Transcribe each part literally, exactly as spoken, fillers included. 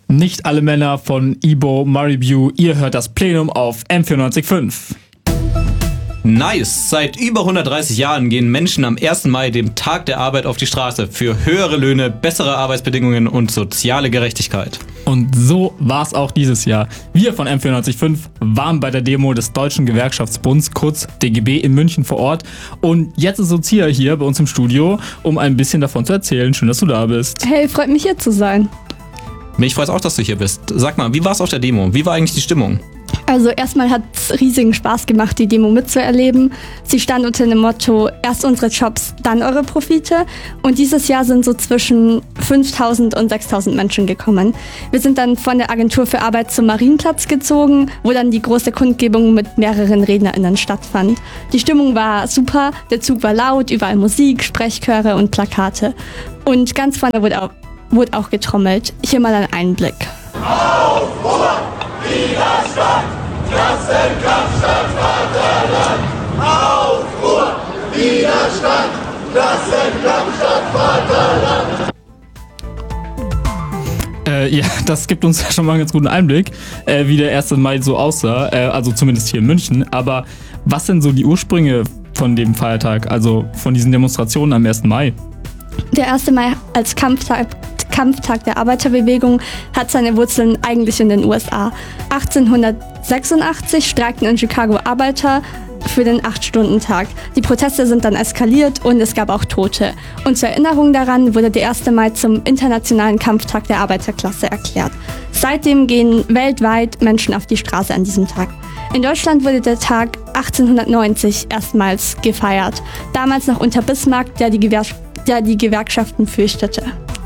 Nicht alle Männer von Ibo Maribu, ihr hört das Plenum auf M vierundneunzig Komma fünf. Nice! Seit über hundertdreißig Jahren gehen Menschen am ersten Mai, dem Tag der Arbeit, auf die Straße für höhere Löhne, bessere Arbeitsbedingungen und soziale Gerechtigkeit. Und so war es auch dieses Jahr. Wir von M vierundneunzig Komma fünf waren bei der Demo des Deutschen Gewerkschaftsbunds, kurz D G B, in München vor Ort. Und jetzt ist Lucia hier bei uns im Studio, um ein bisschen davon zu erzählen. Schön, dass du da bist. Hey, freut mich hier zu sein. Mich freut es auch, dass du hier bist. Sag mal, wie war es auf der Demo? Wie war eigentlich die Stimmung? Also erstmal hat es riesigen Spaß gemacht, die Demo mitzuerleben. Sie stand unter dem Motto, erst unsere Jobs, dann eure Profite. Und dieses Jahr sind so zwischen fünftausend und sechstausend Menschen gekommen. Wir sind dann von der Agentur für Arbeit zum Marienplatz gezogen, wo dann die große Kundgebung mit mehreren RednerInnen stattfand. Die Stimmung war super, der Zug war laut, überall Musik, Sprechchöre und Plakate. Und ganz vorne wurde auch, wurde auch getrommelt. Hier mal ein Einblick. Aufruhr, Widerstand, Klassenkampf statt Vaterland. Aufruhr, Widerstand, Klassenkampf statt Vaterland. Äh, ja, das gibt uns schon mal einen ganz guten Einblick, äh, wie der erste Mai so aussah, äh, also zumindest hier in München. Aber was sind so die Ursprünge von dem Feiertag, also von diesen Demonstrationen am ersten Mai? Der erste Mai als Kampftag, Kampftag der Arbeiterbewegung hat seine Wurzeln eigentlich in den U S A. achtzehnhundertsechsundachtzig streikten in Chicago Arbeiter für den acht-Stunden-Tag. Die Proteste sind dann eskaliert und es gab auch Tote. Und zur Erinnerung daran wurde der erste Mai zum internationalen Kampftag der Arbeiterklasse erklärt. Seitdem gehen weltweit Menschen auf die Straße an diesem Tag. In Deutschland wurde der Tag achtzehnhundertneunzig erstmals gefeiert. Damals noch unter Bismarck, der die, Gewer- der die Gewerkschaften fürchtete.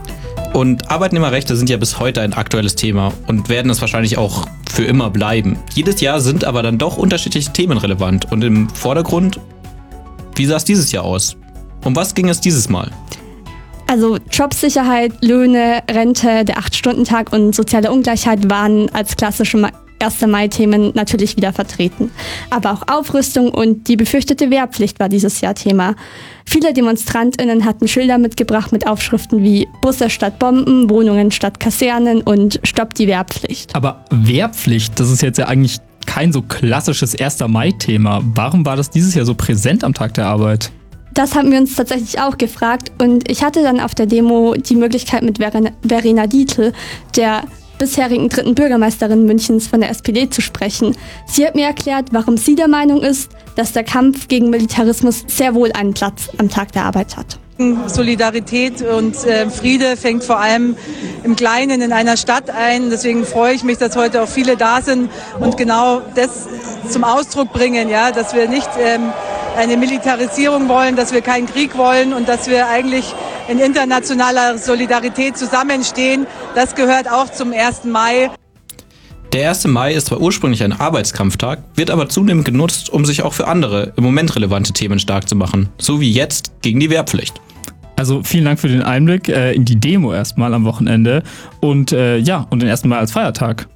Und Arbeitnehmerrechte sind ja bis heute ein aktuelles Thema und werden es wahrscheinlich auch für immer bleiben. Jedes Jahr sind aber dann doch unterschiedliche Themen relevant. Und im Vordergrund, wie sah es dieses Jahr aus? Um was ging es dieses Mal? Also Jobsicherheit, Löhne, Rente, der acht-Stunden-Tag und soziale Ungleichheit waren als klassische erster Mai-Themen natürlich wieder vertreten. Aber auch Aufrüstung und die befürchtete Wehrpflicht war dieses Jahr Thema. Viele DemonstrantInnen hatten Schilder mitgebracht mit Aufschriften wie Busse statt Bomben, Wohnungen statt Kasernen und Stopp die Wehrpflicht. Aber Wehrpflicht, das ist jetzt ja eigentlich kein so klassisches erster Mai-Thema. Warum war das dieses Jahr so präsent am Tag der Arbeit? Das haben wir uns tatsächlich auch gefragt und ich hatte dann auf der Demo die Möglichkeit mit Verena Dietl, der bisherigen dritten Bürgermeisterin Münchens von der S P D, zu sprechen. Sie hat mir erklärt, warum sie der Meinung ist, dass der Kampf gegen Militarismus sehr wohl einen Platz am Tag der Arbeit hat. Solidarität und äh, Friede fängt vor allem im Kleinen in einer Stadt ein. Deswegen freue ich mich, dass heute auch viele da sind und genau das zum Ausdruck bringen, ja, dass wir nicht ähm, eine Militarisierung wollen, dass wir keinen Krieg wollen und dass wir eigentlich in internationaler Solidarität zusammenstehen. Das gehört auch zum ersten Mai. Der erste Mai ist zwar ursprünglich ein Arbeitskampftag, wird aber zunehmend genutzt, um sich auch für andere, im Moment relevante Themen stark zu machen. So wie jetzt gegen die Wehrpflicht. Also vielen Dank für den Einblick äh, in die Demo erstmal am Wochenende und äh, ja, und den ersten Mai als Feiertag.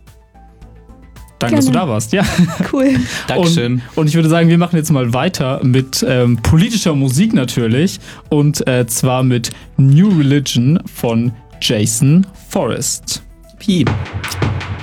Danke, Gerne. dass du da warst. Ja. Cool. Dankeschön. Und, und ich würde sagen, wir machen jetzt mal weiter mit ähm, politischer Musik natürlich und äh, zwar mit New Religion von Jason Forrest. Piep.